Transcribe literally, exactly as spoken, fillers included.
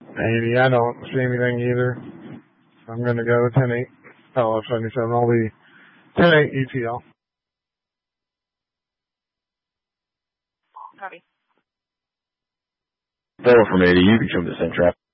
eighty, I don't see anything either. So I'm going to go ten eight, L F seventy-seven. I'll be ten eight E T L. Copy. Four from eighty, you can come to send traffic.